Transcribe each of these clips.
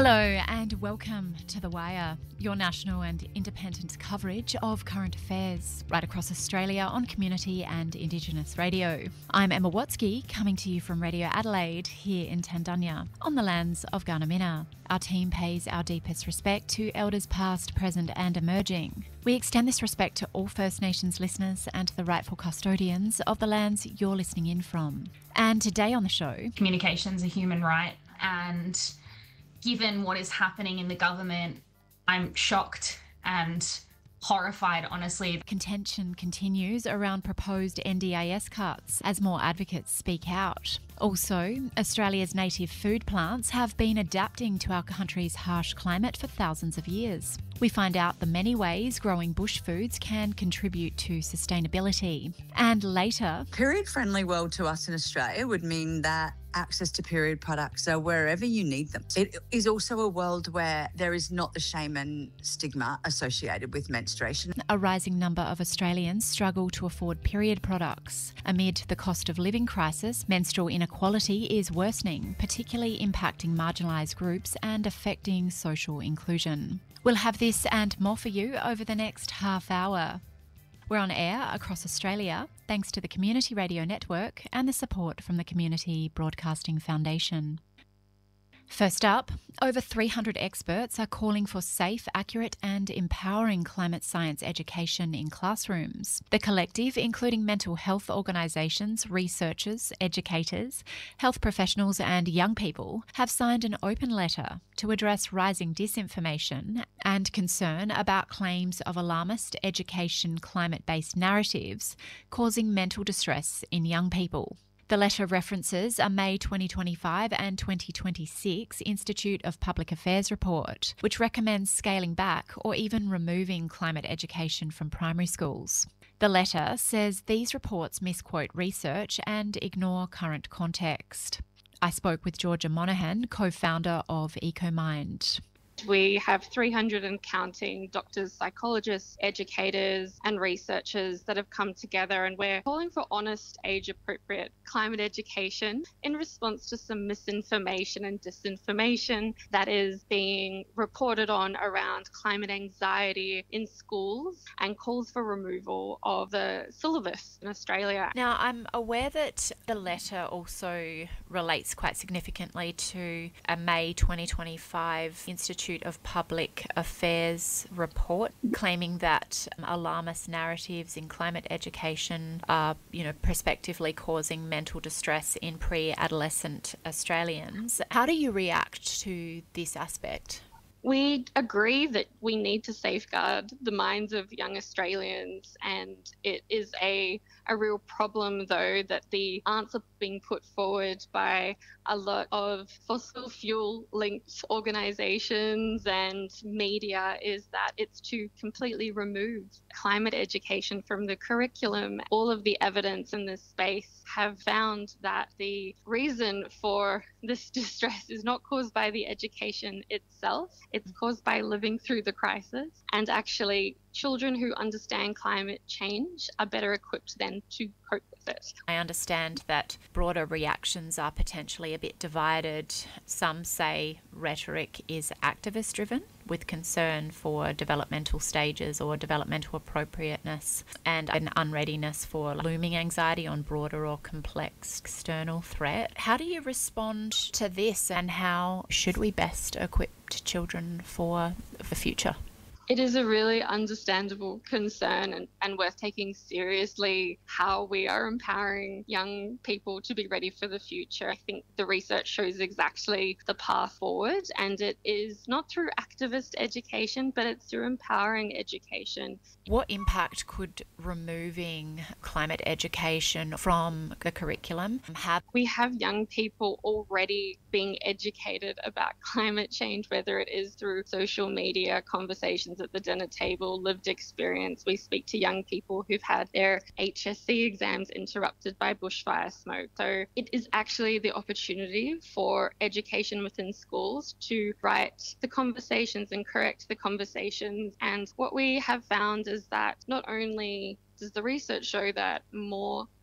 Hello and welcome to The Wire, your national and independent coverage of current affairs right across Australia on community and Indigenous radio. I'm Emma Watsky, coming to you from Radio Adelaide here in Tandanya on the lands of Gunamina. Our team pays our deepest respect to Elders past, present and emerging. We extend this respect to all First Nations listeners and the rightful custodians of the lands you're listening in from. And today on the show... Communication's a human right, and given what is happening in the government, I'm shocked and horrified, honestly. Contention continues around proposed NDIS cuts as more advocates speak out. Also, Australia's native food plants have been adapting to our country's harsh climate for thousands of years. We find out the many ways growing bush foods can contribute to sustainability. And later... Period-friendly world to us in Australia would mean that access to period products are wherever you need them. It is also a world where there is not the shame and stigma associated with menstruation. A rising number of Australians struggle to afford period products. Amid the cost of living crisis, menstrual inequality is worsening, particularly impacting marginalised groups and affecting social inclusion. We'll have this and more for you over the next half hour. We're on air across Australia thanks to the Community Radio Network and the support from the Community Broadcasting Foundation. First up, over 300 experts are calling for safe, accurate and empowering climate science education in classrooms. The collective, including mental health organisations, researchers, educators, health professionals and young people, have signed an open letter to address rising disinformation and concern about claims of alarmist education climate-based narratives causing mental distress in young people. The letter references a May 2025 and 2026 Institute of Public Affairs report, which recommends scaling back or even removing climate education from primary schools. The letter says these reports misquote research and ignore current context. I spoke with Georgia Monaghan, co-founder of EcoMind. We have 300 and counting doctors, psychologists, educators and researchers that have come together, and we're calling for honest, age-appropriate climate education in response to some misinformation and disinformation that is being reported on around climate anxiety in schools, and calls for removal of the syllabus in Australia. Now, I'm aware that the letter also relates quite significantly to a May 2025 Institute of Public Affairs report claiming that alarmist narratives in climate education are, prospectively causing mental distress in pre-adolescent Australians. How do you react to this aspect? We agree that we need to safeguard the minds of young Australians, and it is a real problem, though, that the answer being put forward by a lot of fossil fuel linked organisations and media is that it's to completely remove climate education from the curriculum. All of the evidence in this space have found that the reason for this distress is not caused by the education itself, it's caused by living through the crisis. And actually, children who understand climate change are better equipped then to cope with it. I understand that broader reactions are potentially a bit divided. Some say rhetoric is activist driven, with concern for developmental stages or developmental appropriateness, and an unreadiness for looming anxiety on broader or complex external threat. How do you respond to this, and how should we best equip children for the future? It is a really understandable concern and worth taking seriously how we are empowering young people to be ready for the future. I think the research shows exactly the path forward, and it is not through activist education, but it's through empowering education. What impact could removing climate education from the curriculum have? We have young people already being educated about climate change, whether it is through social media, conversations at the dinner table, lived experience. We speak to young people who've had their HSC exams interrupted by bushfire smoke. So it is actually the opportunity for education within schools to write the conversations and correct the conversations. And what we have found is that not only does the research show that more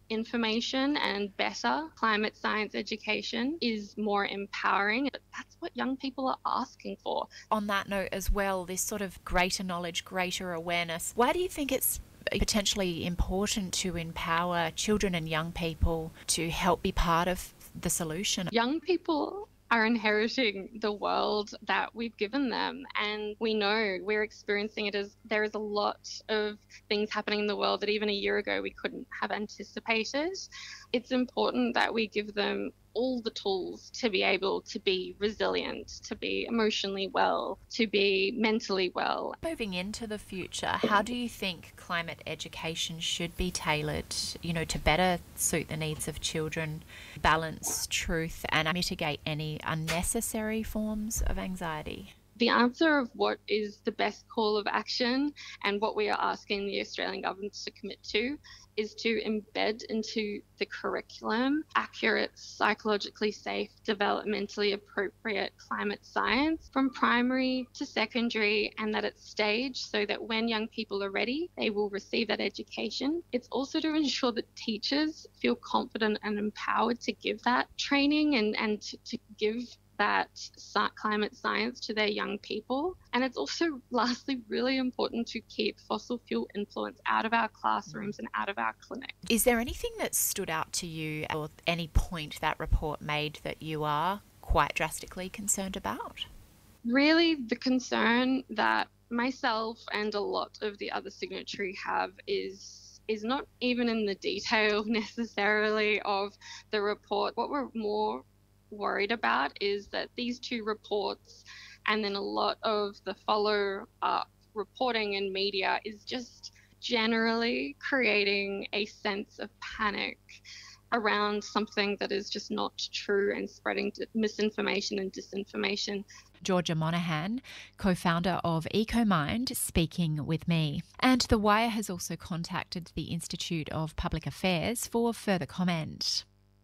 information and better climate science education is more empowering. But that's what young people are asking for. On that note as well, this sort of greater knowledge, greater awareness, why do you think it's potentially important to empower children and young people to help be part of the solution? Young people are inheriting the world that we've given them, and we know we're experiencing it as there is a lot of things happening in the world that even a year ago we couldn't have anticipated. It's important that we give them all the tools to be able to be resilient, to be emotionally well, to be mentally well. Moving into the future, how do you think climate education should be tailored, to better suit the needs of children, balance truth and mitigate any unnecessary forms of anxiety? The answer of what is the best call of action and what we are asking the Australian government to commit to is to embed into the curriculum accurate, psychologically safe, developmentally appropriate climate science from primary to secondary, and that it's staged so that when young people are ready, they will receive that education. It's also to ensure that teachers feel confident and empowered to give that training and to give that climate science to their young people. And it's also, lastly, really important to keep fossil fuel influence out of our classrooms and out of our clinics. Is there anything that stood out to you or any point that report made that you are quite drastically concerned about? Really, the concern that myself and a lot of the other signatory have is not even in the detail necessarily of the report. What we're more worried about is that these two reports and then a lot of the follow-up reporting in media is just generally creating a sense of panic around something that is just not true and spreading misinformation and disinformation. Georgia Monaghan, co-founder of EcoMind, speaking with me. And The Wire has also contacted the Institute of Public Affairs for further comment.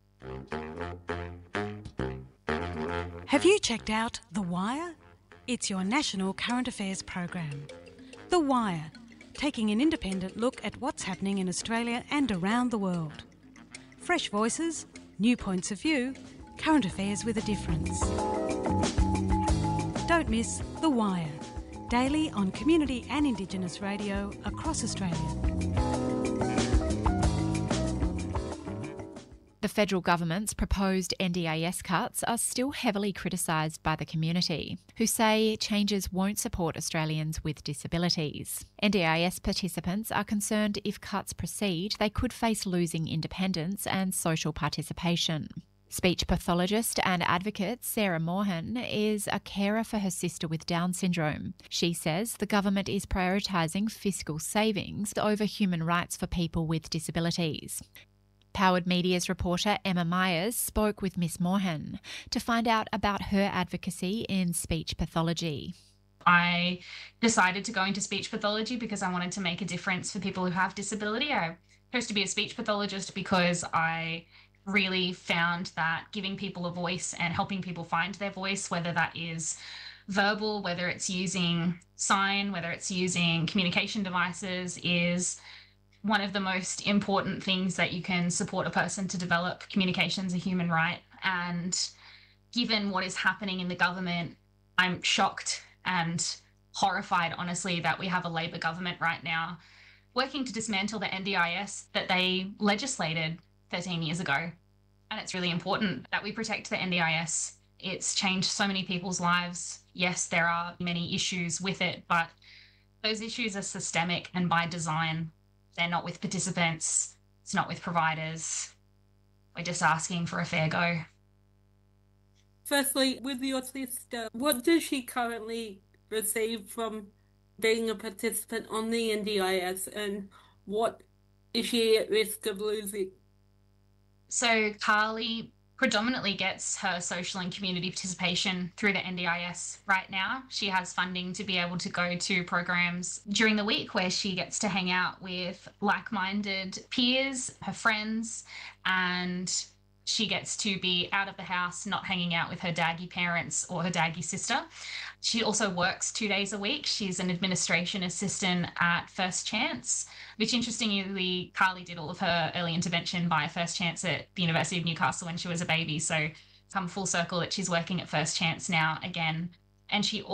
Have you checked out The Wire? It's your national current affairs program. The Wire, taking an independent look at what's happening in Australia and around the world. Fresh voices, new points of view, current affairs with a difference. Don't miss The Wire, daily on community and Indigenous radio across Australia. The federal government's proposed NDIS cuts are still heavily criticised by the community, who say changes won't support Australians with disabilities. NDIS participants are concerned if cuts proceed, they could face losing independence and social participation. Speech pathologist and advocate Sarah Mohan is a carer for her sister with Down syndrome. She says the government is prioritising fiscal savings over human rights for people with disabilities. Powered Media's reporter Emma Myers spoke with Miss Mohan to find out about her advocacy in speech pathology. I decided to go into speech pathology because I wanted to make a difference for people who have disability. I chose to be a speech pathologist because I really found that giving people a voice and helping people find their voice, whether that is verbal, whether it's using sign, whether it's using communication devices, is one of the most important things that you can support a person to develop. Communication's a human right. And given what is happening in the government, I'm shocked and horrified, honestly, that we have a Labor government right now working to dismantle the NDIS that they legislated 13 years ago. And it's really important that we protect the NDIS. It's changed so many people's lives. Yes, there are many issues with it, but those issues are systemic and by design. They're not with participants. It's not with providers. We're just asking for a fair go. Firstly, with your sister, what does she currently receive from being a participant on the NDIS, and what is she at risk of losing? So Carly predominantly gets her social and community participation through the NDIS right now. She has funding to be able to go to programs during the week where she gets to hang out with like-minded peers, her friends, and She gets to be out of the house, not hanging out with her daggy parents or her daggy sister. She also works 2 days a week. She's an administration assistant at First Chance, which interestingly, Carly did all of her early intervention via First Chance at the University of Newcastle when she was a baby. So come full circle that she's working at First Chance now again. And she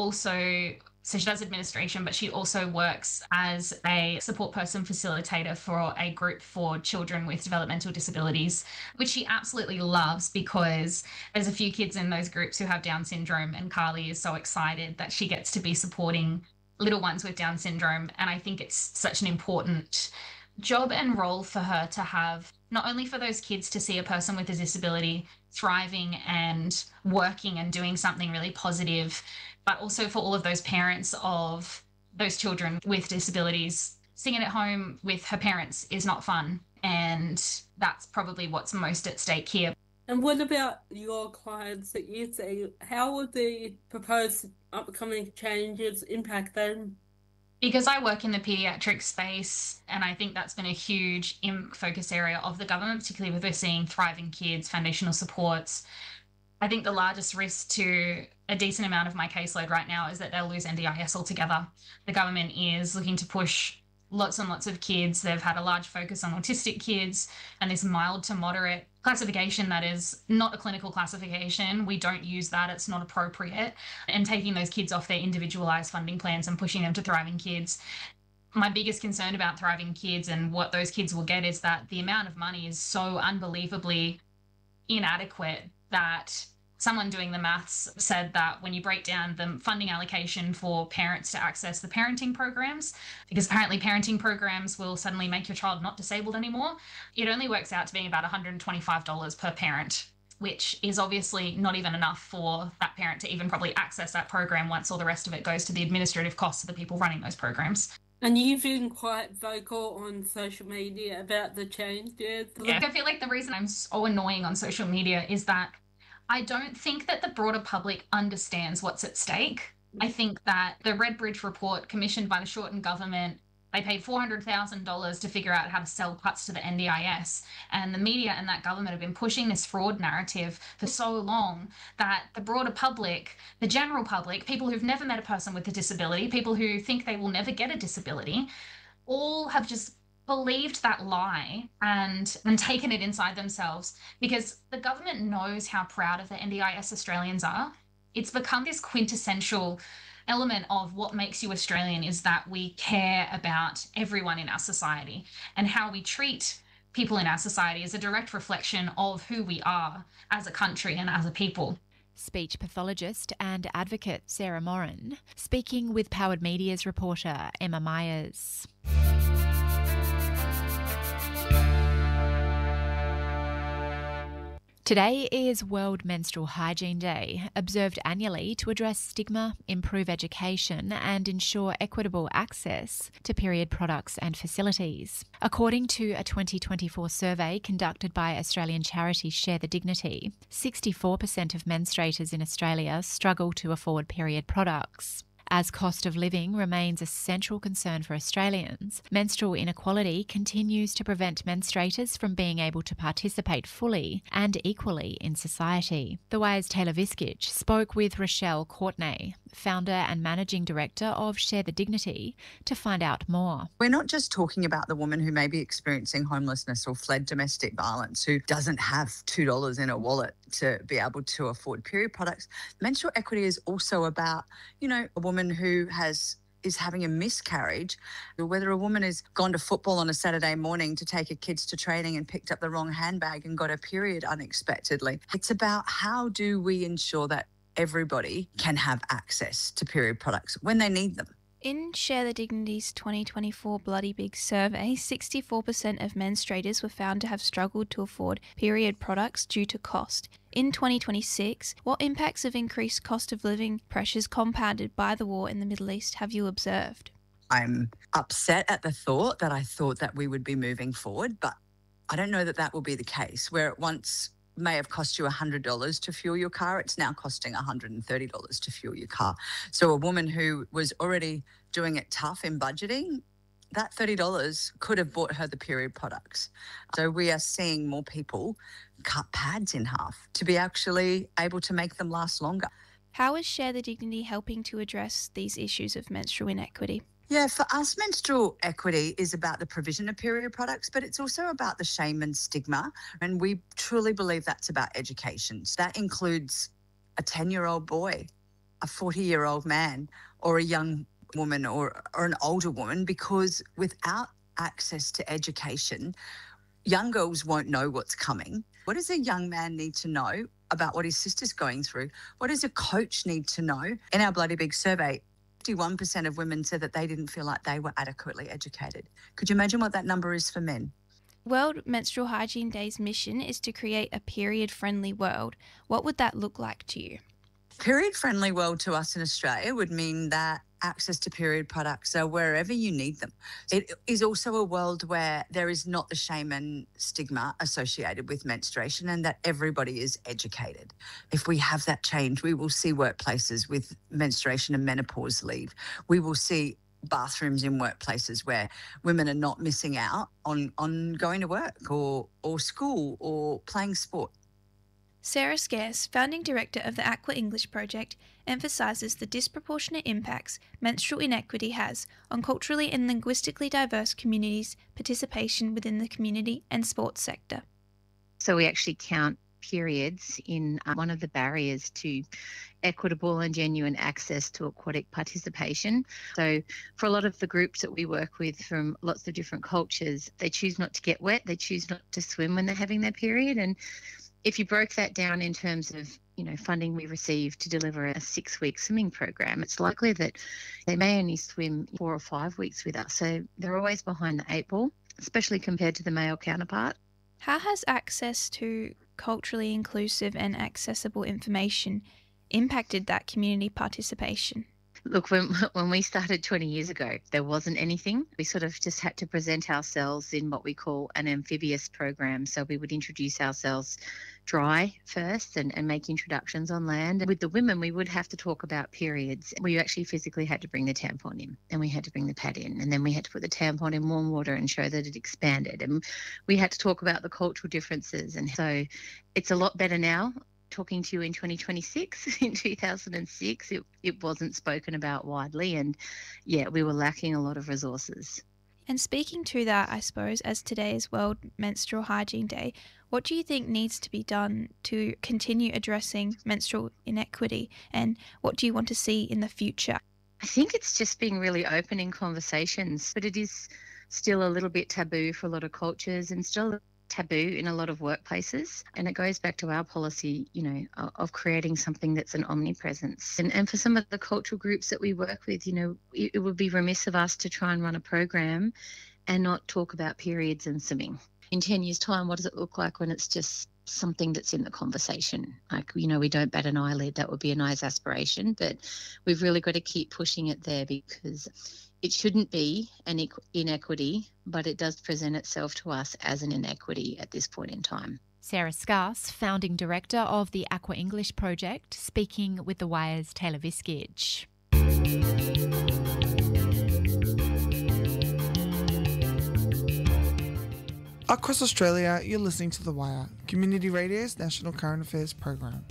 does administration, but she also works as a support person facilitator for a group for children with developmental disabilities, which she absolutely loves because there's a few kids in those groups who have Down syndrome, and Carly is so excited that she gets to be supporting little ones with Down syndrome. And I think it's such an important job and role for her to have, not only for those kids to see a person with a disability thriving and working and doing something really positive, but also for all of those parents of those children with disabilities. Singing at home with her parents is not fun, and that's probably what's most at stake here. And what about your clients that you see? How would the proposed upcoming changes impact them? Because I work in the paediatric space, and I think that's been a huge focus area of the government, particularly with we're seeing thriving kids, foundational supports. I think the largest risk to a decent amount of my caseload right now is that they'll lose NDIS altogether. The government is looking to push lots and lots of kids. They've had a large focus on autistic kids and this mild to moderate classification that is not a clinical classification. We don't use that. It's not appropriate. And taking those kids off their individualized funding plans and pushing them to Thriving Kids. My biggest concern about Thriving Kids and what those kids will get is that the amount of money is so unbelievably inadequate that someone doing the maths said that when you break down the funding allocation for parents to access the parenting programs, because apparently parenting programs will suddenly make your child not disabled anymore, it only works out to being about $125 per parent, which is obviously not even enough for that parent to even probably access that program once all the rest of it goes to the administrative costs of the people running those programs. And you've been quite vocal on social media about the changes. Yeah, I feel like the reason I'm so annoying on social media is that I don't think that the broader public understands what's at stake. I think that the Redbridge report commissioned by the Shorten government, they paid $400,000 to figure out how to sell cuts to the NDIS. And the media and that government have been pushing this fraud narrative for so long that the broader public, the general public, people who've never met a person with a disability, people who think they will never get a disability, all have just believed that lie and taken it inside themselves, because the government knows how proud of the NDIS Australians are. It's become this quintessential element of what makes you Australian is that we care about everyone in our society, and how we treat people in our society is a direct reflection of who we are as a country and as a people. Speech pathologist and advocate Sarah Morin, speaking with Powered Media's reporter Emma Myers. Today is World Menstrual Hygiene Day, observed annually to address stigma, improve education and ensure equitable access to period products and facilities. According to a 2024 survey conducted by Australian charity Share the Dignity, 64% of menstruators in Australia struggle to afford period products. As cost of living remains a central concern for Australians, menstrual inequality continues to prevent menstruators from being able to participate fully and equally in society. The Wire's Taylor Viskich spoke with Rochelle Courtenay, founder and managing director of Share the Dignity, to find out more. We're not just talking about the woman who may be experiencing homelessness or fled domestic violence, who doesn't have $2 in her wallet to be able to afford period products. Menstrual equity is also about, a woman who is having a miscarriage, or whether a woman has gone to football on a Saturday morning to take her kids to training and picked up the wrong handbag and got her period unexpectedly. It's about how do we ensure that everybody can have access to period products when they need them. In Share the Dignity's 2024 Bloody Big survey, 64% of menstruators were found to have struggled to afford period products due to cost. In 2026, what impacts of increased cost of living pressures compounded by the war in the Middle East have you observed? I'm upset at the thought that I thought that we would be moving forward, but I don't know that that will be the case. Where it once may have cost you $100 to fuel your car, it's now costing $130 to fuel your car. So a woman who was already doing it tough in budgeting that $30 could have bought her the period products. So we are seeing more people cut pads in half to be actually able to make them last longer. How is Share the Dignity helping to address these issues of menstrual inequity? Yeah, for us, menstrual equity is about the provision of period products, but it's also about the shame and stigma. And we truly believe that's about education. So that includes a 10-year-old boy, a 40-year-old man, or a young woman or an older woman, because without access to education, young girls won't know what's coming. What does a young man need to know about what his sister's going through? What does a coach need to know? In our Bloody Big survey, 51% of women said that they didn't feel like they were adequately educated. Could you imagine what that number is for men? World Menstrual Hygiene Day's mission is to create a period-friendly world. What would that look like to you? Period-friendly world to us in Australia would mean that access to period products are wherever you need them. It is also a world where there is not the shame and stigma associated with menstruation, and that everybody is educated. If we have that change, we will see workplaces with menstruation and menopause leave. We will see bathrooms in workplaces where women are not missing out on going to work or school or playing sport. Sarah Scarce, founding director of the Aqua English Project, emphasises the disproportionate impacts menstrual inequity has on culturally and linguistically diverse communities' participation within the community and sports sector. So we actually count periods in one of the barriers to equitable and genuine access to aquatic participation. So for a lot of the groups that we work with from lots of different cultures, they choose not to get wet, they choose not to swim when they're having their period. And if you broke that down in terms of, funding we receive to deliver a 6-week swimming program, it's likely that they may only swim 4 or 5 weeks with us. So they're always behind the 8 ball, especially compared to the male counterpart. How has access to culturally inclusive and accessible information impacted that community participation? Look, when we started 20 years ago, there wasn't anything. We sort of just had to present ourselves in what we call an amphibious program. So we would introduce ourselves dry first and make introductions on land. And with the women, we would have to talk about periods. We actually physically had to bring the tampon in, and we had to bring the pad in, and then we had to put the tampon in warm water and show that it expanded. And we had to talk about the cultural differences. And so it's a lot better now. Talking to you in 2026, in 2006, it wasn't spoken about widely, and we were lacking a lot of resources. And speaking to that, I suppose, as today is World Menstrual Hygiene Day, what do you think needs to be done to continue addressing menstrual inequity, and what do you want to see in the future? I think it's just being really open in conversations, but it is still a little bit taboo for a lot of cultures and still taboo in a lot of workplaces. And it goes back to our policy, of creating something that's an omnipresence. And for some of the cultural groups that we work with, it would be remiss of us to try and run a program and not talk about periods and swimming. In 10 years' time, what does it look like when it's just something that's in the conversation? Like, we don't bat an eyelid. That would be a nice aspiration, but we've really got to keep pushing it there, because it shouldn't be an inequity, but it does present itself to us as an inequity at this point in time. Sarah Scarce, founding director of the Aqua English Project, speaking with The Wire's Taylor Viskage. Across Australia, you're listening to The Wire, Community Radio's national current affairs program.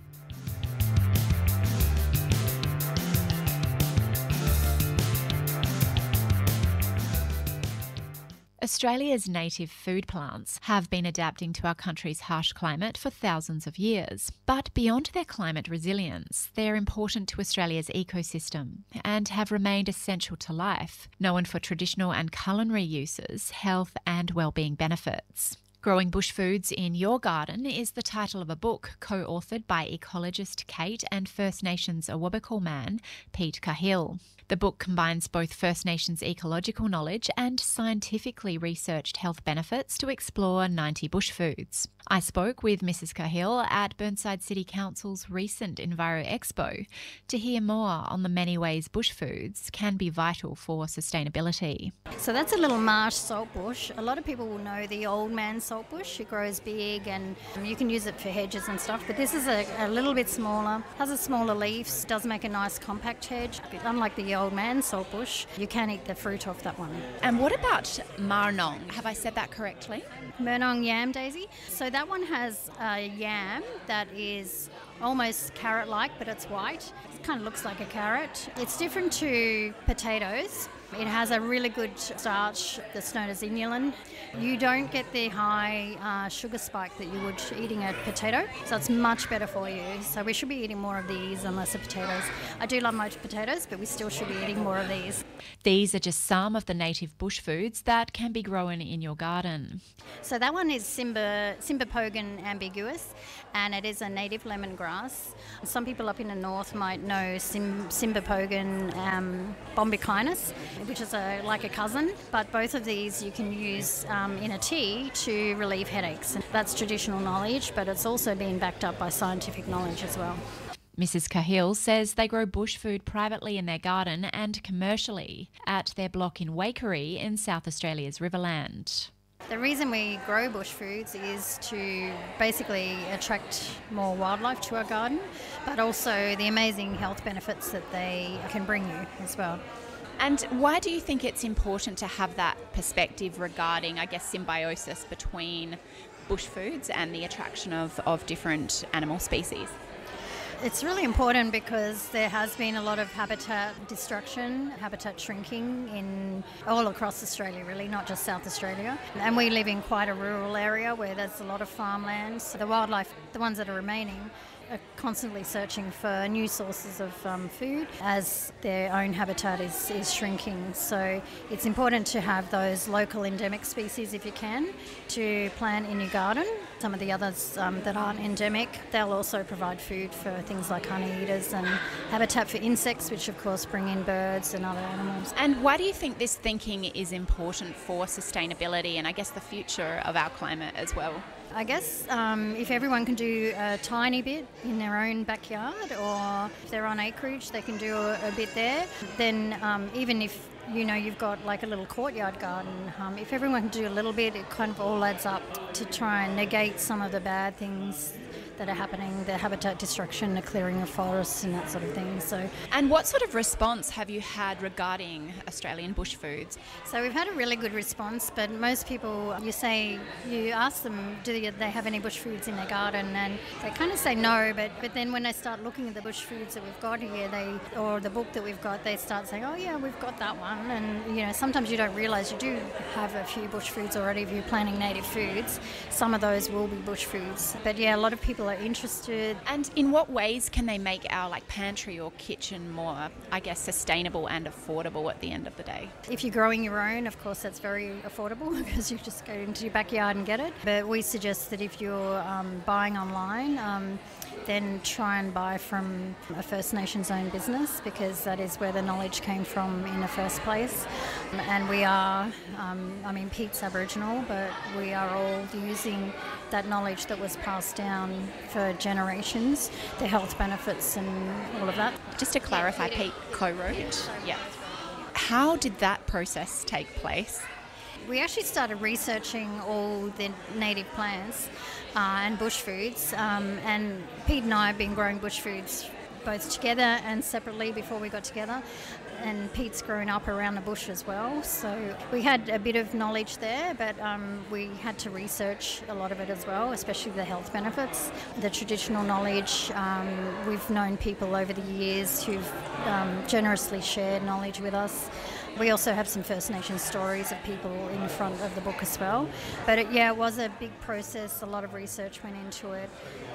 Australia's native food plants have been adapting to our country's harsh climate for thousands of years. But beyond their climate resilience, they're important to Australia's ecosystem and have remained essential to life, known for traditional and culinary uses, health and wellbeing benefits. Growing Bush Foods in Your Garden is the title of a book co-authored by ecologist Kate and First Nations Awabakal man Pete Cahill. The book combines both First Nations ecological knowledge and scientifically researched health benefits to explore 90 bush foods. I spoke with Mrs. Cahill at Burnside City Council's recent Enviro Expo to hear more on the many ways bush foods can be vital for sustainability. So that's a little marsh saltbush. A lot of people will know the old man saltbush saltbush. It grows big and you can use it for hedges and stuff, but this is a little bit smaller, has a smaller leaves, does make a nice compact hedge. Unlike the old man saltbush, you can eat the fruit off that one. And what about Marnong? Have I said that correctly? Marnong yam daisy. So that one has a yam that is almost carrot-like, but it's white. It kind of looks like a carrot. It's different to potatoes. It has a really good starch that's known as inulin. You don't get the high sugar spike that you would eating a potato, so it's much better for you. So we should be eating more of these and less of potatoes. I do love my potatoes, but we still should be eating more of these. These are just some of the native bush foods that can be grown in your garden. So that one is Cymbopogon ambiguus, and it is a native lemongrass. Some people up in the north might know Cymbopogon bombycinus, which is like a cousin, but both of these you can use in a tea to relieve headaches. That's traditional knowledge, but it's also been backed up by scientific knowledge as well. Mrs. Cahill says they grow bush food privately in their garden and commercially at their block in Waikerie in South Australia's Riverland. The reason we grow bush foods is to basically attract more wildlife to our garden, but also the amazing health benefits that they can bring you as well. And why do you think it's important to have that perspective regarding, I guess, symbiosis between bush foods and the attraction of different animal species? It's really important because there has been a lot of habitat destruction, habitat shrinking in all across Australia, really, not just South Australia. And we live in quite a rural area where there's a lot of farmland. So the wildlife, the ones that are remaining, are constantly searching for new sources of food as their own habitat is shrinking. So it's important to have those local endemic species, if you can, to plant in your garden. Some of the others that aren't endemic, they'll also provide food for things like honey eaters and habitat for insects, which of course bring in birds and other animals. And why do you think this thinking is important for sustainability and I guess the future of our climate as well? I guess if everyone can do a tiny bit in their own backyard, or if they're on acreage, they can do a bit there, then even if you've got like a little courtyard garden, if everyone can do a little bit, it kind of all adds up to try and negate some of the bad things that are happening, the habitat destruction, the clearing of forests and that sort of thing. And what sort of response have you had regarding Australian bush foods? So we've had a really good response, but most people, you ask them, do they have any bush foods in their garden? And they kind of say no, but then when they start looking at the bush foods that we've got here, or the book that we've got, they start saying, oh yeah, we've got that one. And sometimes you don't realise you do have a few bush foods already if you're planting native foods. Some of those will be bush foods. But yeah, a lot of people are interested. And in what ways can they make our pantry or kitchen more, I guess, sustainable and affordable at the end of the day? If you're growing your own, of course, that's very affordable because you just go into your backyard and get it. But we suggest that if you're buying online, then try and buy from a First Nations owned business, because that is where the knowledge came from in the first place. And we are, Pete's Aboriginal, but we are all using that knowledge that was passed down for generations, the health benefits and all of that. Just to clarify, Pete co-wrote? Yeah. How did that process take place? We actually started researching all the native plants and bush foods, and Pete and I have been growing bush foods both together and separately before we got together, and Pete's grown up around the bush as well, so we had a bit of knowledge there, but we had to research a lot of it as well, especially the health benefits, the traditional knowledge. We've known people over the years who've generously shared knowledge with us. We also have some First Nations stories of people in front of the book as well. But it was a big process. A lot of research went into it.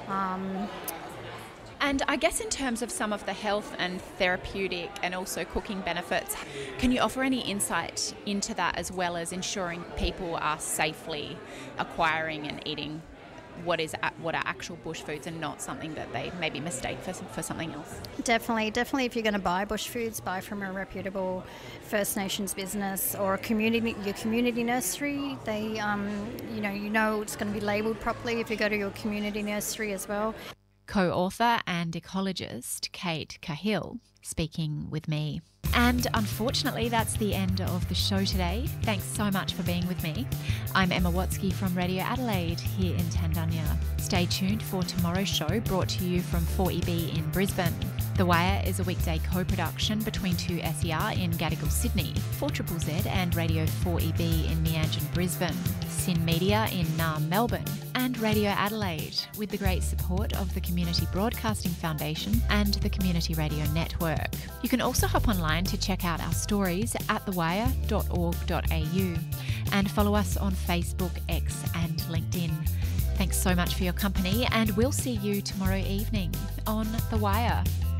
And I guess in terms of some of the health and therapeutic and also cooking benefits, can you offer any insight into that, as well as ensuring people are safely acquiring and eating what are actual bush foods and not something that they maybe mistake for something else? Definitely. If you're going to buy bush foods, buy from a reputable First Nations business or your community nursery. They, you know it's going to be labelled properly if you go to your community nursery as well. Co-author and ecologist Kate Cahill speaking with me. And unfortunately, that's the end of the show today. Thanks so much for being with me. I'm Emma Watsky from Radio Adelaide here in Tandanya. Stay tuned for tomorrow's show, brought to you from 4EB in Brisbane. The Wire is a weekday co-production between 2SER in Gadigal, Sydney, 4ZZZ and Radio 4EB in Meanjin, Brisbane, Sin Media in Naarm, Melbourne, and Radio Adelaide, with the great support of the Community Broadcasting Foundation and the Community Radio Network. You can also hop online to check out our stories at thewire.org.au and follow us on Facebook, X and LinkedIn. Thanks so much for your company, and we'll see you tomorrow evening on The Wire.